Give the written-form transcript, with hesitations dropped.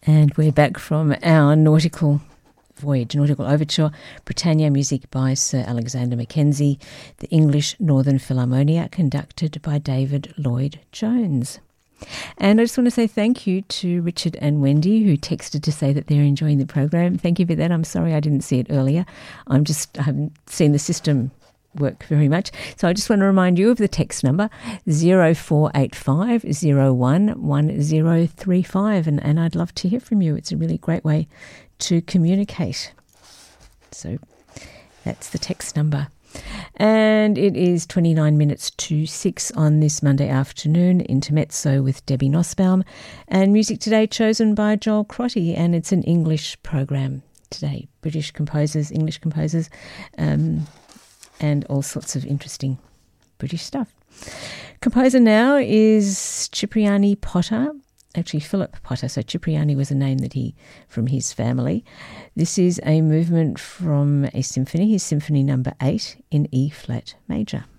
And we're back from our nautical voyage, nautical overture, Britannia, music by Sir Alexander Mackenzie, the English Northern Philharmonia, conducted by David Lloyd Jones. And I just want to say thank you to Richard and Wendy, who texted to say that they're enjoying the program. Thank you for that. I'm sorry I didn't see it earlier. I haven't seen the system work very much. So I just want to remind you of the text number 0485 01 1035, and I'd love to hear from you. It's a really great way to communicate. So that's the text number. And it is 29 minutes to 6 on this Monday afternoon, Intermezzo with Debbie Nussbaum, and music today chosen by Joel Crotty, and it's an English program today. British composers, English composers, and all sorts of interesting British stuff. Composer now is Cipriani Potter, actually Philip Potter, so Cipriani was a name that from his family. This is a movement from a symphony, his Symphony number 8 in E-flat major.